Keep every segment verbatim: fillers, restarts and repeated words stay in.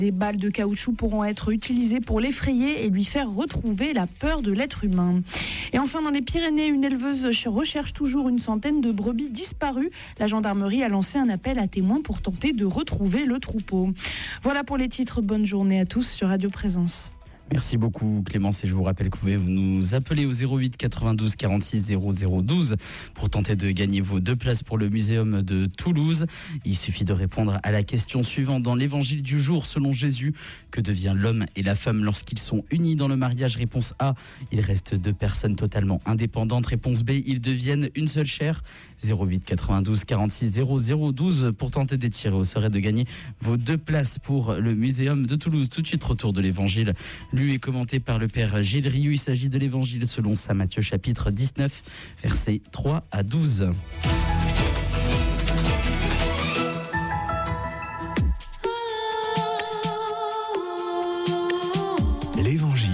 Des balles de caoutchouc pourront être utilisées pour l'effrayer et lui faire retrouver la peur de l'être humain. Et enfin, dans les Pyrénées, une éleveuse recherche toujours une centaine de brebis disparues. La gendarmerie a lancé un appel à témoins pour tenter de retrouver le troupeau. Voilà pour les titres. Bonne journée à tous sur Radio Présence. Merci beaucoup Clémence et je vous rappelle que vous pouvez nous appeler au zéro huit quatre-vingt-douze quarante-six zéro zéro douze pour tenter de gagner vos deux places pour le Muséum de Toulouse. Il suffit de répondre à la question suivante. Dans l'évangile du jour, selon Jésus, que devient l'homme et la femme lorsqu'ils sont unis dans le mariage? Réponse A, ils restent deux personnes totalement indépendantes. Réponse B, ils deviennent une seule chair. zéro huit quatre-vingt-douze quarante-six zéro zéro douze pour tenter d'étirer au sort et de gagner vos deux places pour le Muséum de Toulouse. Tout de suite, retour de l'évangile lu et commenté par le père Gilles Rioux. Il s'agit de l'évangile selon saint Matthieu chapitre dix-neuf versets trois à douze. L'évangile.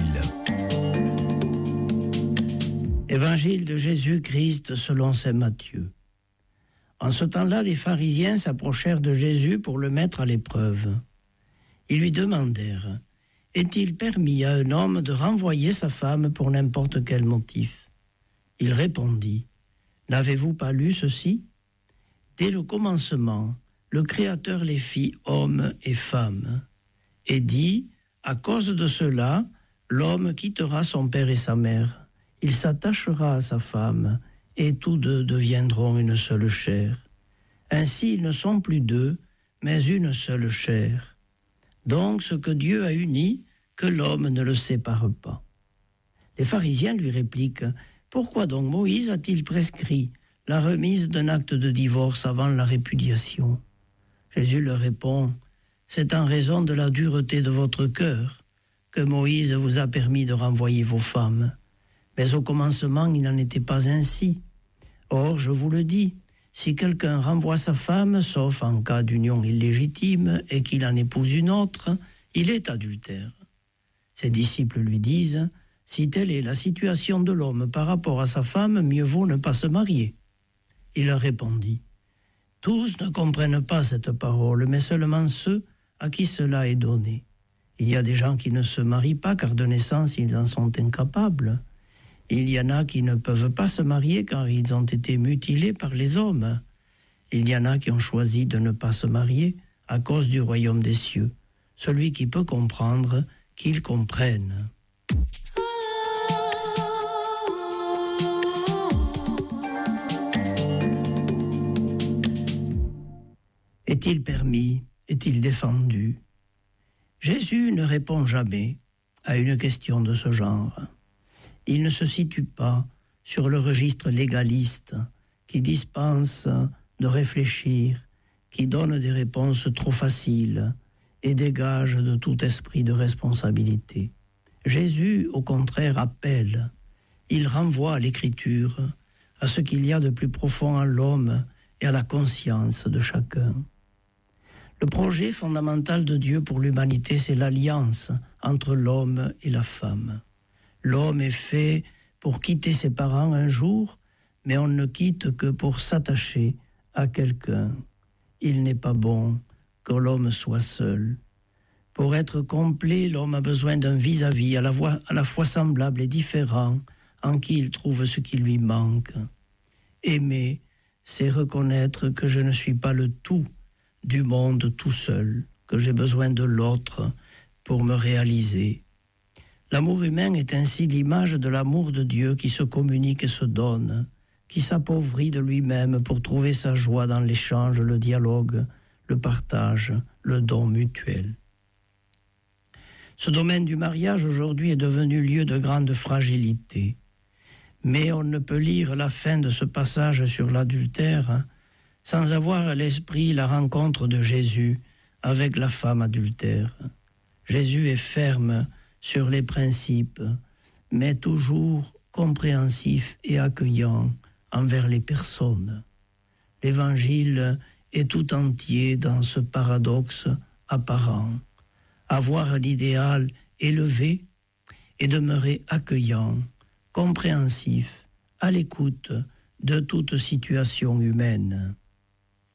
Évangile de Jésus-Christ selon saint Matthieu. En ce temps-là, des pharisiens s'approchèrent de Jésus pour le mettre à l'épreuve. Ils lui demandèrent: est-il permis à un homme de renvoyer sa femme pour n'importe quel motif? Il répondit: n'avez-vous pas lu ceci? Dès le commencement, le Créateur les fit hommes et femmes, et dit: à cause de cela, l'homme quittera son père et sa mère, il s'attachera à sa femme, et tous deux deviendront une seule chair. Ainsi, ils ne sont plus deux, mais une seule chair. Donc, ce que Dieu a uni, que l'homme ne le sépare pas. Les pharisiens lui répliquent: pourquoi donc Moïse a-t-il prescrit la remise d'un acte de divorce avant la répudiation? Jésus leur répond: c'est en raison de la dureté de votre cœur que Moïse vous a permis de renvoyer vos femmes. Mais au commencement, il n'en était pas ainsi. Or, je vous le dis, si quelqu'un renvoie sa femme, sauf en cas d'union illégitime, et qu'il en épouse une autre, il est adultère. Ses disciples lui disent: si telle est la situation de l'homme par rapport à sa femme, mieux vaut ne pas se marier. Il leur répondit: tous ne comprennent pas cette parole, mais seulement ceux à qui cela est donné. Il y a des gens qui ne se marient pas car de naissance ils en sont incapables. Il y en a qui ne peuvent pas se marier car ils ont été mutilés par les hommes. Il y en a qui ont choisi de ne pas se marier à cause du royaume des cieux. Celui qui peut comprendre, qu'il comprenne. Est-il permis? Est-il défendu? Jésus ne répond jamais à une question de ce genre. Il ne se situe pas sur le registre légaliste qui dispense de réfléchir, qui donne des réponses trop faciles et dégage de tout esprit de responsabilité. Jésus, au contraire, appelle. Il renvoie à l'Écriture, à ce qu'il y a de plus profond en l'homme et à la conscience de chacun. Le projet fondamental de Dieu pour l'humanité, c'est l'alliance entre l'homme et la femme. L'homme est fait pour quitter ses parents un jour, mais on ne quitte que pour s'attacher à quelqu'un. Il n'est pas bon que l'homme soit seul. Pour être complet, l'homme a besoin d'un vis-à-vis à la, voix, à la fois semblable et différent, en qui il trouve ce qui lui manque. Aimer, c'est reconnaître que je ne suis pas le tout du monde tout seul, que j'ai besoin de l'autre pour me réaliser. L'amour humain est ainsi l'image de l'amour de Dieu qui se communique et se donne, qui s'appauvrit de lui-même pour trouver sa joie dans l'échange, le dialogue, le partage, le don mutuel. Ce domaine du mariage aujourd'hui est devenu lieu de grande fragilité. Mais on ne peut lire la fin de ce passage sur l'adultère sans avoir à l'esprit la rencontre de Jésus avec la femme adultère. Jésus est ferme sur les principes, mais toujours compréhensif et accueillant envers les personnes. L'Évangile est tout entier dans ce paradoxe apparent. Avoir l'idéal élevé et demeurer accueillant, compréhensif, à l'écoute de toute situation humaine.